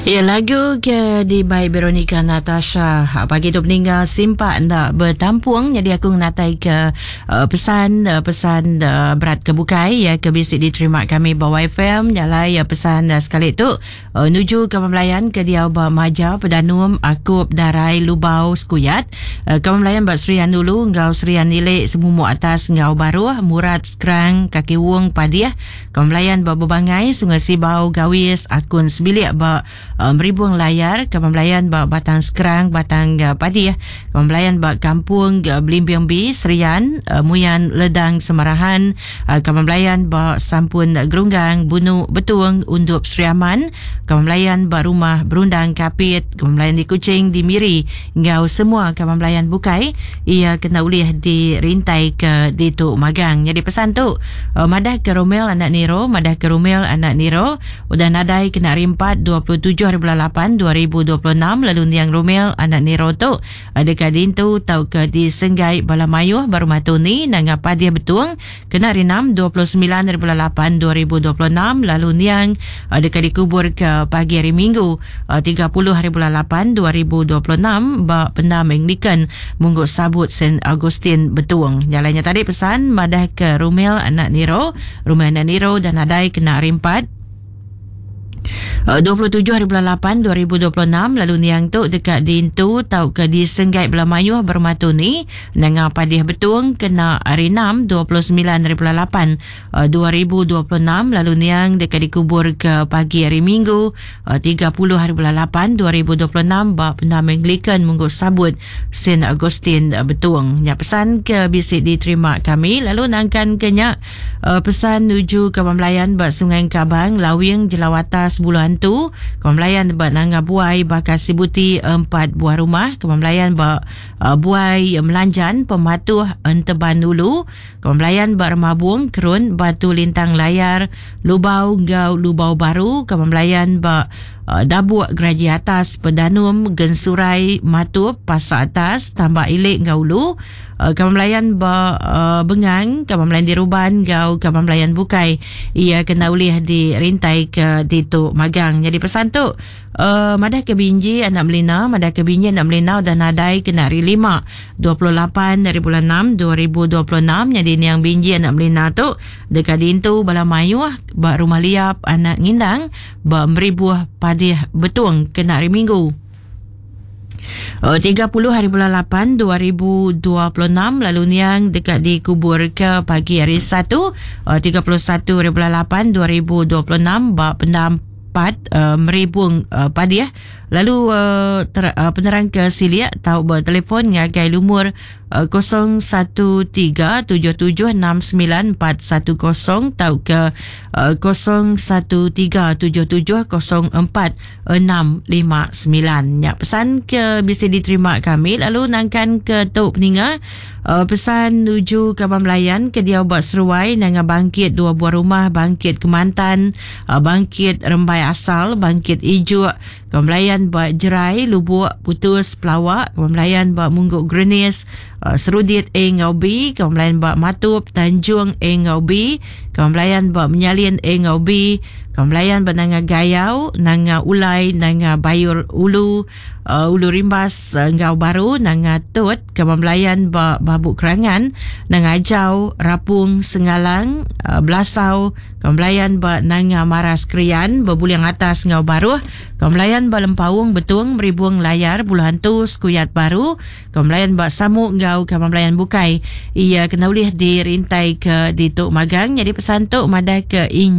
Ya, lagu ke di by Veronica Natasha. Pagi tu peninggal simpak nak bertampung, jadi aku natai ke pesan berat ke bukai ya ke bisik diterima kami bawa FM nyalai ya pesan sekali tu nuju ke pembelayan ke dia maja pedanum akup darai lubau skuyat ke pembelayan bak serian dulu ngau serian nilai semua atas ngau baru murad skrang kaki wong padiah ke pembelayan bak bebangai sungai sibau gawis akun sebilik bak meribuang layar ke pembelayan bak batang skrang batang padi ya ke pembelayan bak kampung Belimbiang B Serian Muyan Ledang Semarahan ke pembelayan bak sampun gerunggang bunu betuang undup Seriaman ke pembelayan bak rumah berundang kapit ke pembelayan di Kuching di Miri ngau semua ke pembelayan bukai ia kena ulih dirintai ke di tu magang. Jadi pesan tu madah ke Romel anak Niro udah nadai kena rimpat 27/8/2026 lalu niang Romel anak Niro tu dekat dintu tau ke di Senggai Balamayuh baru matuni nang apa dia betul kena rinam 29/8/2026 lalu niang dekat dikubur ke pagi hari Minggu 30/8/2026 bak pendam Anglican munggu sabut St. Augustine betul. Jalannya tadi pesan madah ke Romel anak Niro dan adai kena rimpat 27/8/2026 lalu niang tu dekat dintu tau ke di Senggai Belamayuh bermatuni nang apa dia betul kena hari 6 29/8/2026 lalu niang dekat dikubur ke pagi hari Minggu 30/8/2026 bak pendam Anglican munggu sabut St. Augustine betul. Ya, pesan ke bisik diterima kami lalu nangkan kenyak pesan nuju ke pembelayan bak Sungai Kabang Lawing Jelawatas Buluhan tu kemelayan bak nanga buai bakal sibuti 4 buah rumah kemelayan bak buai melanjan pematuh enteban dulu kemelayan bak remabung kerun batu lintang layar lubau ngau lubau baru kemelayan bak dabuk geraji atas pedanum gensurai matup pasar atas tambah ilik ngaulu kemelayan bak bengang kemelayan diruban ngau kemelayan bukai ia kena ulih dirintai ke ditu magang. Jadi pesan tu madah ke binji anak melina dan nadai kena hari 5 28/6/2026 jadi ni yang binji anak melina tu dekat dintu Balamayuh bak rumah liap anak ngindang bak meribuah padih betung kena hari Minggu 30/8/2026 lalu niang dekat dikubur ke pagi hari 1 31/8/2026 bak pendam meribung padiah lalu penerang ke Siliak tahu bertelefon ngagai lumur 0137769410 tahu ke 0137704659. Ya, pesan ke bisa diterima kami lalu nangkan ke Tok Peninga pesan nuju ke Pembelayan ke dia buat seruai nang bangkit 2 buah rumah bangkit Kemantan bangkit Rembai Asal bangkit Ijuk Pembelayan buat Jerai Lubuk Putus Pelawak Pembelayan buat Mungguk Grenis Serudit Ngaubi Pembelayan buat Matup Tanjung Ngaubi Pembelayan buat Menyalin Ngaubi Pembelayan buat Nanga Gayau Nanga Ulai Nanga Bayur Ulu Rimbas Ngau Baru Nanga Tut Pembelayan buat Babuk Kerangan Nanga Jau Rapung Sengalang Belasau Pembelayan buat Nanga Maras Krian Berbuliang Atas Ngau Baru Pembelayan buat Lempawung Betung Meribuang Layar Buluhan tu Skuyat Baru Pembelayan buat Samuk Ngau Pembelayan Bukai ia kena ulih dirintai ke di Tok Magang. Jadi pesan tu madah ke